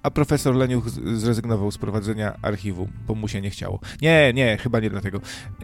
a profesor Leniuch zrezygnował z prowadzenia archiwum, bo mu się nie chciało. Nie, chyba nie dlatego.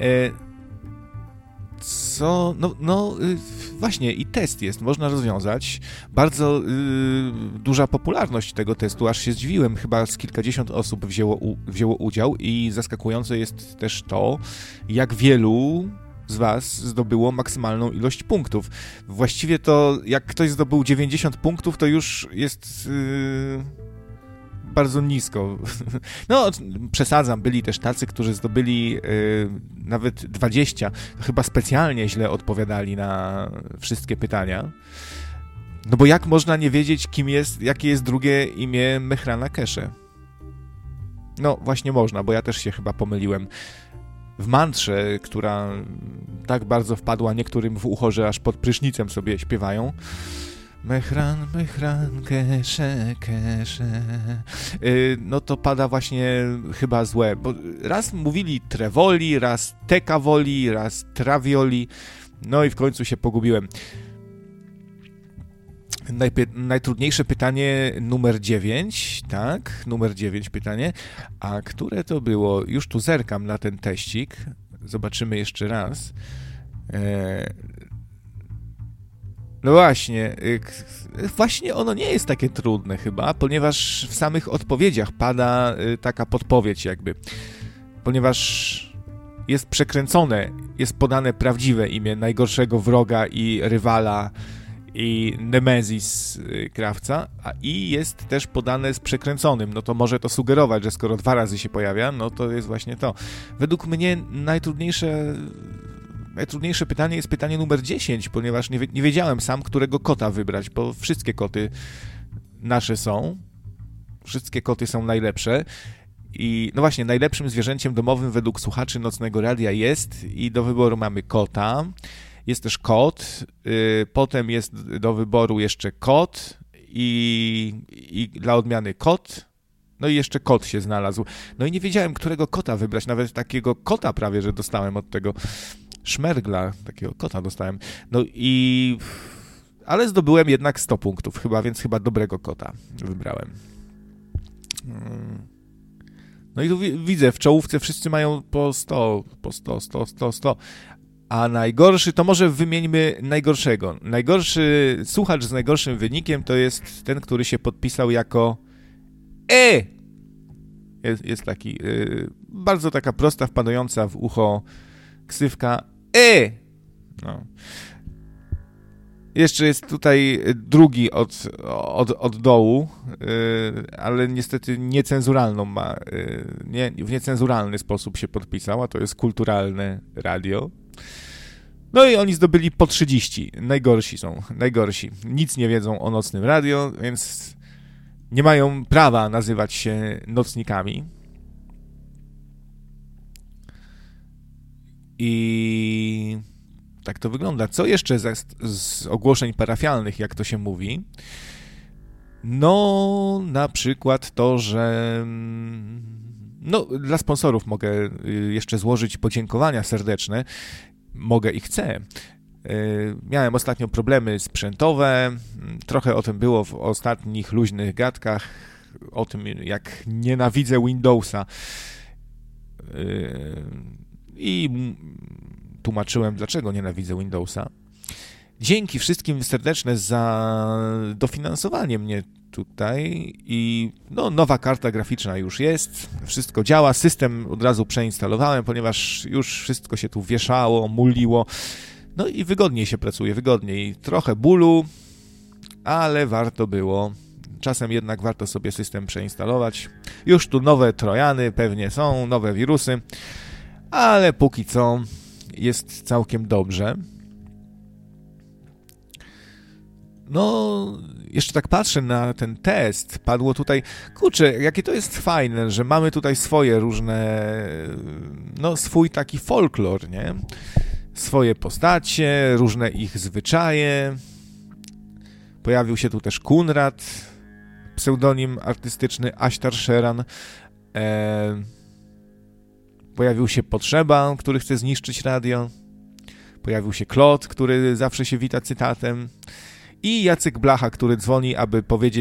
Właśnie i test jest, można rozwiązać. Bardzo duża popularność tego testu, aż się zdziwiłem, chyba z kilkadziesiąt osób wzięło udział i zaskakujące jest też to, jak wielu z was zdobyło maksymalną ilość punktów. Właściwie to, jak ktoś zdobył 90 punktów, to już jest bardzo nisko. No, przesadzam, byli też tacy, którzy zdobyli nawet 20. Chyba specjalnie źle odpowiadali na wszystkie pytania. No bo jak można nie wiedzieć, jakie jest drugie imię Mehrana Kesze? No, właśnie można, bo ja też się chyba pomyliłem. W mantrze, która tak bardzo wpadła niektórym w ucho, że aż pod prysznicem sobie śpiewają. Mehran, Kesze. No to pada właśnie chyba złe, bo raz mówili Trevoli, raz Tekavoli, raz Travioli, no i w końcu się pogubiłem. Najtrudniejsze pytanie numer 9, tak? Numer 9 pytanie. A które to było? Już tu zerkam na ten teścik. Zobaczymy jeszcze raz. No właśnie ono nie jest takie trudne chyba, ponieważ w samych odpowiedziach pada taka podpowiedź jakby. Ponieważ jest przekręcone, jest podane prawdziwe imię najgorszego wroga i rywala i Nemezis krawca, i jest też podane z przekręconym, no to może to sugerować, że skoro 2 razy się pojawia, no to jest właśnie to. Według mnie najtrudniejsze pytanie jest pytanie numer 10, ponieważ nie wiedziałem sam, którego kota wybrać, bo wszystkie koty nasze są, wszystkie koty są najlepsze i no właśnie, najlepszym zwierzęciem domowym według słuchaczy Nocnego Radia jest i do wyboru mamy kota. Jest też kot, potem jest do wyboru jeszcze kot i dla odmiany kot, no i jeszcze kot się znalazł. No i nie wiedziałem, którego kota wybrać, nawet takiego kota prawie, że dostałem od tego szmergla, takiego kota dostałem. No i... ale zdobyłem jednak 100 punktów chyba, więc chyba dobrego kota wybrałem. No i tu widzę, w czołówce wszyscy mają po 100. A najgorszy, to może wymieńmy najgorszego. Najgorszy słuchacz z najgorszym wynikiem to jest ten, który się podpisał jako Jest taki, bardzo taka prosta, wpadająca w ucho ksywka No. Jeszcze jest tutaj drugi od dołu, ale niestety niecenzuralną ma, w niecenzuralny sposób się podpisał, a to jest Kulturalne Radio. No i oni zdobyli po 30. Najgorsi. Nic nie wiedzą o Nocnym Radio, więc nie mają prawa nazywać się nocnikami. I tak to wygląda. Co jeszcze z ogłoszeń parafialnych, jak to się mówi? No, na przykład to, że dla sponsorów mogę jeszcze złożyć podziękowania serdeczne. Mogę i chcę. Miałem ostatnio problemy sprzętowe. Trochę o tym było w ostatnich luźnych gadkach. O tym, jak nienawidzę Windowsa. I tłumaczyłem, dlaczego nienawidzę Windowsa. Dzięki wszystkim serdeczne za dofinansowanie mnie tutaj i nowa karta graficzna już jest, wszystko działa, system od razu przeinstalowałem, ponieważ już wszystko się tu wieszało, muliło, no i wygodniej się pracuje, wygodniej. Trochę bólu, ale warto było. Czasem jednak warto sobie system przeinstalować. Już tu nowe trojany pewnie są, nowe wirusy, ale póki co jest całkiem dobrze. No, jeszcze tak patrzę na ten test, padło tutaj, kurczę, jakie to jest fajne, że mamy tutaj swoje różne, swój taki folklor, nie? Swoje postacie, różne ich zwyczaje. Pojawił się tu też Kunrad, pseudonim artystyczny Ashtar Sheran. Pojawił się Potrzeba, który chce zniszczyć radio. Pojawił się Klot, który zawsze się wita cytatem. I Jacek Blacha, który dzwoni, aby powiedzieć